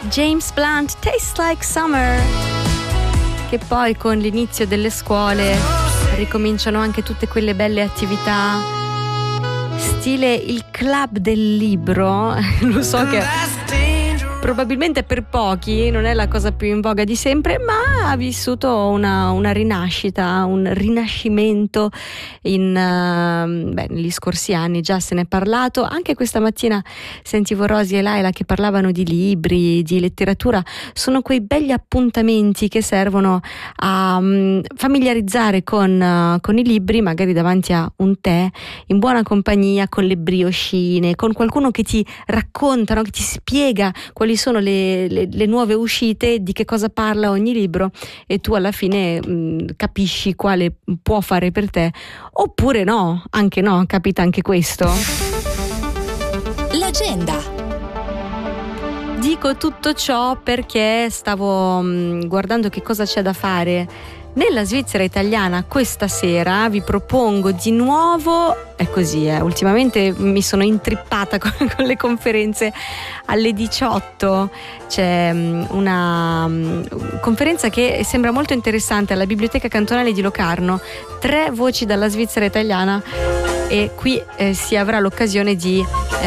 James Blunt, Tastes Like Summer, che poi con l'inizio delle scuole ricominciano anche tutte quelle belle attività stile il club del libro. Lo so che probabilmente per pochi non è la cosa più in voga di sempre, ma ha vissuto una rinascita, un rinascimento negli scorsi anni. Già se ne è parlato, anche questa mattina sentivo Rosy e Laila che parlavano di libri, di letteratura. Sono quei begli appuntamenti che servono a familiarizzare con i libri, magari davanti a un tè, in buona compagnia, con le brioscine, con qualcuno che ti racconta, no? Che ti spiega quali sono le nuove uscite, di che cosa parla ogni libro, e tu alla fine capisci quale può fare per te, oppure no, capita anche questo. L'agenda. Dico tutto ciò perché stavo guardando che cosa c'è da fare nella Svizzera italiana questa sera. Vi propongo di nuovo, è così, ultimamente mi sono intrippata con le conferenze. Alle 18 c'è una conferenza che sembra molto interessante alla Biblioteca Cantonale di Locarno, 3 voci dalla Svizzera italiana, e qui si avrà l'occasione di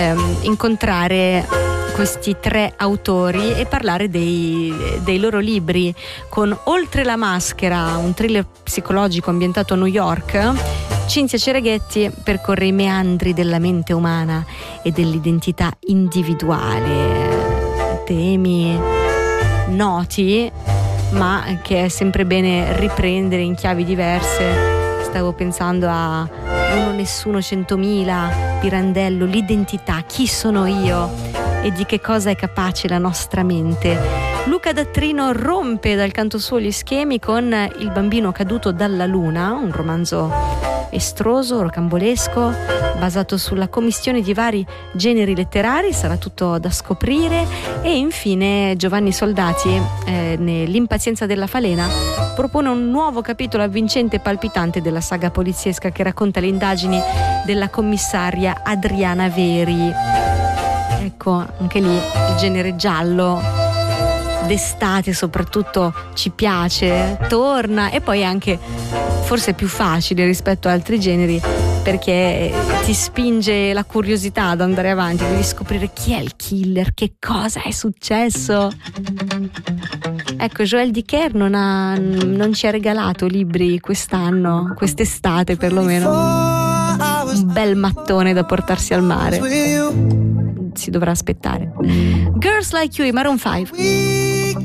incontrare questi 3 autori e parlare dei loro libri, con Oltre la maschera, un thriller psicologico ambientato a New York. Cinzia Cereghetti percorre i meandri della mente umana e dell'identità individuale, temi noti ma che è sempre bene riprendere in chiavi diverse. Stavo pensando a Uno, Nessuno, 100.000, Pirandello, l'identità, chi sono io e di che cosa è capace la nostra mente. Luca Dattrino rompe dal canto suo gli schemi con Il bambino caduto dalla luna, un romanzo estroso, rocambolesco, basato sulla commistione di vari generi letterari, sarà tutto da scoprire. E infine Giovanni Soldati, nell'Impazienza della falena, propone un nuovo capitolo avvincente e palpitante della saga poliziesca che racconta le indagini della commissaria Adriana Veri. Ecco, anche lì il genere giallo d'estate soprattutto ci piace, torna, e poi anche forse più facile rispetto a altri generi perché ti spinge la curiosità ad andare avanti, devi scoprire chi è il killer, che cosa è successo. Ecco, Joël Dicker non ci ha regalato libri quest'anno, quest'estate perlomeno, un bel mattone da portarsi al mare. Si dovrà aspettare. Girls Like You, i Maroon 5.